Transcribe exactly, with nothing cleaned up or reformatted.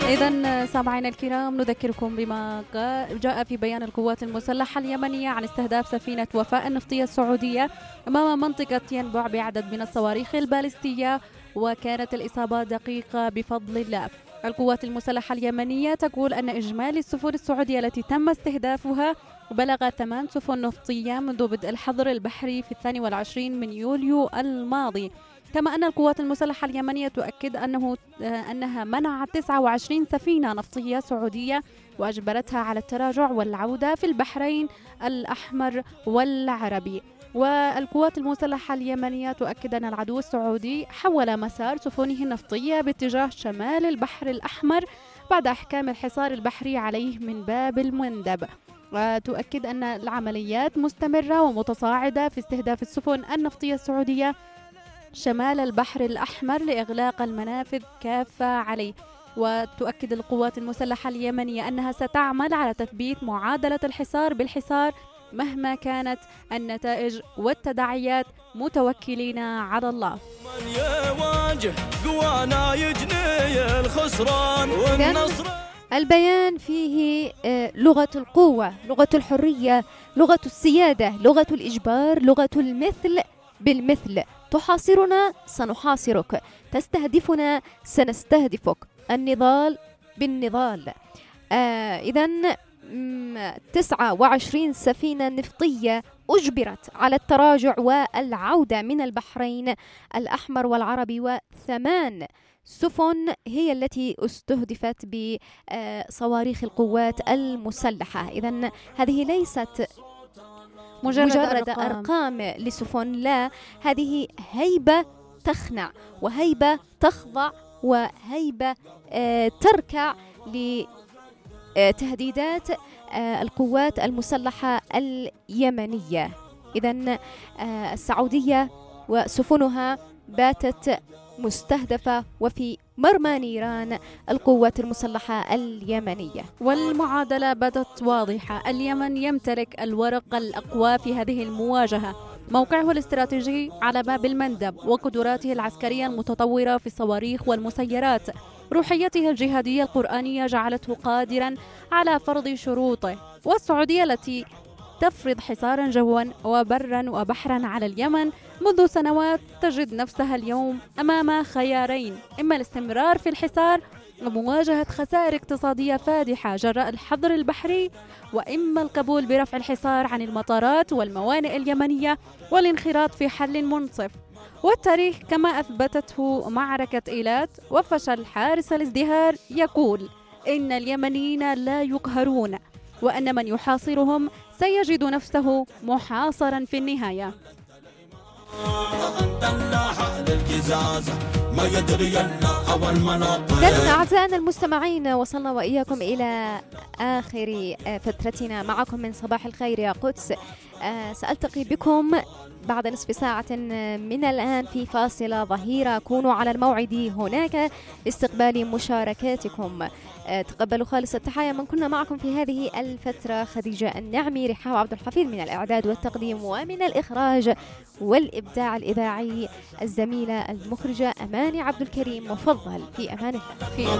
إذن سامعينا الكرام، نذكركم بما جاء في بيان القوات المسلحة اليمنية عن استهداف سفينة وفاء النفطية السعودية أمام منطقة ينبع بعدد من الصواريخ البالستية، وكانت الإصابة دقيقة بفضل الله. القوات المسلحة اليمنية تقول أن إجمالي السفن السعودية التي تم استهدافها بلغ ثمان سفن نفطية منذ بدء الحظر البحري في الثاني والعشرين من يوليو الماضي. كما أن القوات المسلحة اليمنية تؤكد أنه أنها منعت تسعة وعشرين سفينة نفطية سعودية وأجبرتها على التراجع والعودة في البحرين الأحمر والعربي. والقوات المسلحة اليمنية تؤكد أن العدو السعودي حول مسار سفنه النفطية باتجاه شمال البحر الأحمر بعد إحكام الحصار البحري عليه من باب المندب. وتؤكد أن العمليات مستمرة ومتصاعدة في استهداف السفن النفطية السعودية شمال البحر الأحمر لإغلاق المنافذ كافة عليه. وتؤكد القوات المسلحة اليمنية أنها ستعمل على تثبيت معادلة الحصار بالحصار مهما كانت النتائج والتداعيات، متوكلين على الله. من يواجه قوانا يجني الخسران والنصر. البيان فيه لغة القوة، لغة الحرية، لغة السيادة، لغة الإجبار، لغة المثل بالمثل. تحاصرنا سنحاصرك، تستهدفنا سنستهدفك، النضال بالنضال. آه إذن تسعة وعشرين سفينة نفطية أجبرت على التراجع والعودة من البحرين الأحمر والعربي، وثمان سفن هي التي استهدفت بصواريخ القوات المسلحة. إذن هذه ليست مجرد, مجرد أرقام. أرقام لسفن، لا، هذه هيبة تخنع وهيبة تخضع وهيبة آه تركع لتهديدات آه القوات المسلحة اليمنية. إذن آه السعودية وسفنها باتت مستهدفة وفي مرمى نيران القوات المسلحة اليمنية. والمعادلة بدت واضحة، اليمن يمتلك الورق الأقوى في هذه المواجهة، موقعه الاستراتيجي على باب المندب وقدراته العسكرية المتطورة في الصواريخ والمسيرات. روحيته الجهادية القرآنية جعلته قادرا على فرض شروطه. والسعودية التي تفرض حصارا جوا وبرا وبحرا على اليمن منذ سنوات تجد نفسها اليوم أمام خيارين: إما الاستمرار في الحصار ومواجهة خسائر اقتصادية فادحة جراء الحظر البحري، وإما القبول برفع الحصار عن المطارات والموانئ اليمنية والانخراط في حل منصف. والتاريخ كما أثبتته معركة إيلات وفشل حارس الازدهار يقول إن اليمنيين لا يقهرون، وأن من يحاصرهم سيجد نفسه محاصرا في النهاية. إذن أعزائنا المستمعين، وصلنا وإياكم إلى آخر فترتنا معكم من صباح الخير يا قدس. سألتقي بكم بعد نصف ساعة من الآن في فاصلة ظهيرة. كونوا على الموعد هناك لاستقبال مشاركاتكم. تقبلوا خالص التحايا من كنا معكم في هذه الفترة: خديجة النعمي، رحاب عبد الحفيظ من الإعداد والتقديم، ومن الإخراج والإبداع الإذاعي الزميلة المخرجة أماني عبد الكريم. مفضل في أمان الله.